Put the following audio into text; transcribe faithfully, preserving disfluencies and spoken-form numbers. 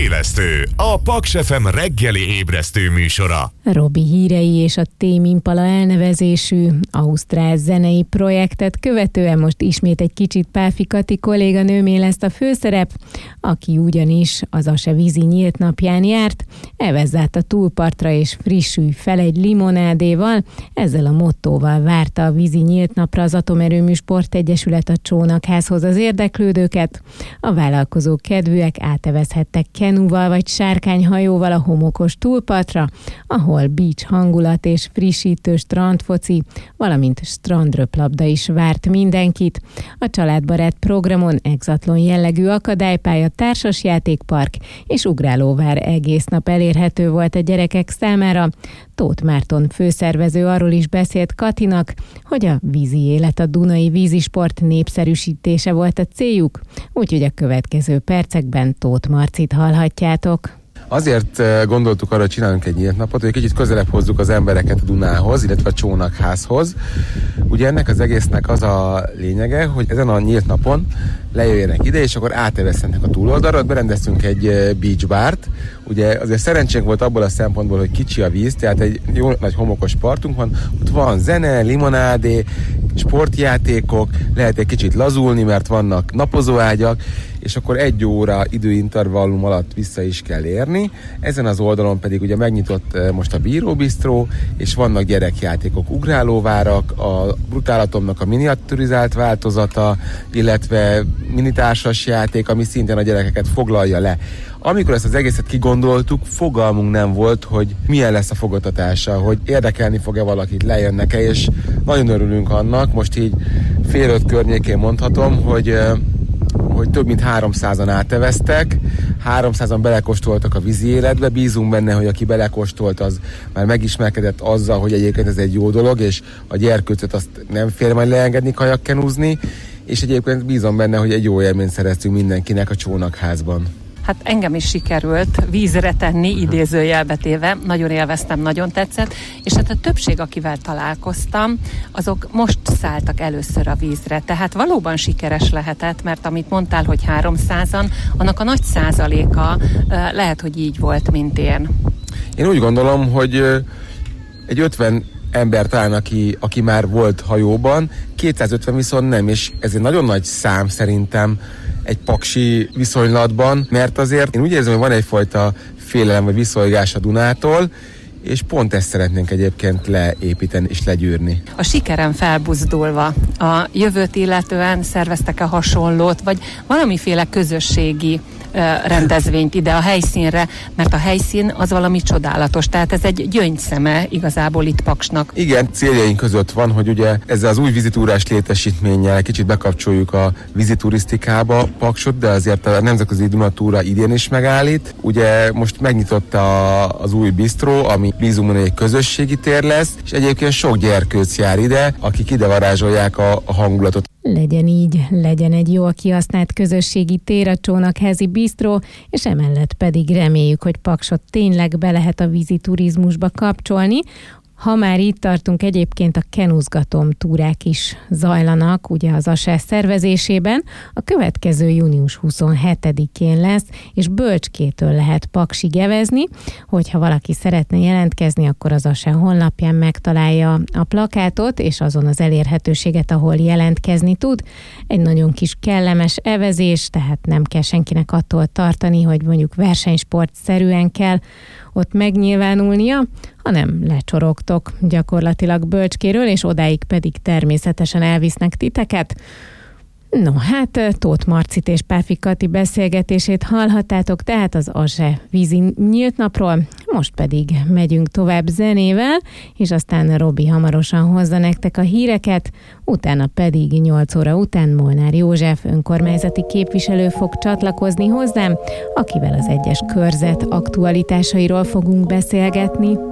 Ébresztő, a Paks ef em reggeli ébresztő műsora. Robi hírei és a Tame Impala elnevezésű ausztrál zenei projektet követően most ismét egy kicsit Páfi Kati kolléganőmé lesz a főszerep, aki ugyanis az Ase vízi nyílt napján járt, elvezzárt a túlpartra és frissülj fel egy limonádéval, ezzel a mottóval várta a vízi nyílt napra az Atomerőmű Sportegyesület a Csónakházhoz az érdeklődőket. A vállalkozók kedvűek átevezhettek kenuval vagy sárkányhajóval a homokos túlpartra, ahol beach hangulat és frissítő strandfoci, valamint strandröplabda is várt mindenkit. A családbarát programon exatlon jellegű akadálypálya, társasjátékpark és ugrálóvár egész nap elérhető volt a gyerekek számára. Tóth Márton főszervező arról is beszélt Katinak, hogy a vízi élet, a dunai vízisport népszerűsítése volt a céljuk, úgyhogy a következő percekben Tóth Marcit hallhatjátok. Azért gondoltuk arra, hogy csinálunk egy nyílt napot, hogy kicsit közelebb hozzuk az embereket a Dunához, illetve a Csónakházhoz. Ugye ennek az egésznek az a lényege, hogy ezen a nyílt napon lejöjjenek ide, és akkor átevezhetnek a túloldalra. Berendeztünk egy beach bart. Ugye azért szerencsénk volt abból a szempontból, hogy kicsi a víz, tehát egy jó nagy homokos partunk van, ott van zene, limonádé, sportjátékok, lehet egy kicsit lazulni, mert vannak napozóágyak, és akkor egy óra időintervallum alatt vissza is kell érni. Ezen az oldalon pedig ugye megnyitott most a bíróbisztró, és vannak gyerekjátékok, ugrálóvárak, a brutálatomnak a miniaturizált változata, illetve minitársas játék, ami szintén a gyerekeket foglalja le. Amikor ezt az egészet kigondoltuk, fogalmunk nem volt, hogy milyen lesz a fogadtatása, hogy érdekelni fog-e valakit, lejönnek-e, és nagyon örülünk annak, most így fél öt környékén mondhatom, hogy hogy több mint háromszázan áteveztek, háromszázan belekóstoltak a vízi életbe, bízunk benne, hogy aki belekóstolt, az már megismerkedett azzal, hogy egyébként ez egy jó dolog, és a gyerkőcöt azt nem fél majd leengedni kajakkenúzni, és egyébként bízom benne, hogy egy jó élményt szereztünk mindenkinek a Csónakházban. Hát engem is sikerült vízre tenni, idézőjelbe téve, nagyon élveztem, nagyon tetszett, és hát a többség, akivel találkoztam, azok most szálltak először a vízre, tehát valóban sikeres lehetett, mert amit mondtál, hogy háromszázan, annak a nagy százaléka lehet, hogy így volt, mint én. Én úgy gondolom, hogy egy ötven ember talán, aki, aki már volt hajóban, kétszázötven viszont nem, és ez egy nagyon nagy szám szerintem egy paksi viszonylatban, mert azért én úgy érzem, hogy van egyfajta félelem vagy viszolygás a Dunától, és pont ezt szeretnénk egyébként leépíteni és legyűrni. A sikeren felbuzdulva, a jövőt illetően szerveztek-e hasonlót, vagy valamiféle közösségi rendezvényt ide a helyszínre, mert a helyszín az valami csodálatos, tehát ez egy gyöngyszeme igazából itt Paksnak. Igen, céljaink között van, hogy ugye ezzel az új vízitúrás létesítménnyel kicsit bekapcsoljuk a víziturisztikába Paksot, de azért a Nemzetközi Dunatúra idén is megállít. Ugye most megnyitott a, az új bisztró, ami bízunk, hogy egy közösségi tér lesz, és egyébként sok gyerkőc jár ide, akik ide varázsolják a, a hangulatot. Legyen így, legyen egy jól kihasznált közösségi tér a Csónakházi bisztró, és emellett pedig reméljük, hogy Paksot tényleg be lehet a vízi turizmusba kapcsolni. Ha már itt tartunk, egyébként a kenuzgatom túrák is zajlanak, ugye az Ase szervezésében. A következő június huszonhetedikén lesz, és Bölcskétől lehet Paksig evezni. Hogyha valaki szeretne jelentkezni, akkor az Ase honlapján megtalálja a plakátot, és azon az elérhetőséget, ahol jelentkezni tud. Egy nagyon kis kellemes evezés, tehát nem kell senkinek attól tartani, hogy mondjuk versenysportszerűen kell ott megnyilvánulnia, hanem lecsorogtok gyakorlatilag Bölcskéről, és odáig pedig természetesen elvisznek titeket. No, hát Tóth Marcit és Páfi Kati beszélgetését hallhattátok, tehát az Ase vízi nyílt napról, most pedig megyünk tovább zenével, és aztán Robi hamarosan hozza nektek a híreket, utána pedig nyolc óra után Molnár József önkormányzati képviselő fog csatlakozni hozzám, akivel az egyes körzet aktualitásairól fogunk beszélgetni.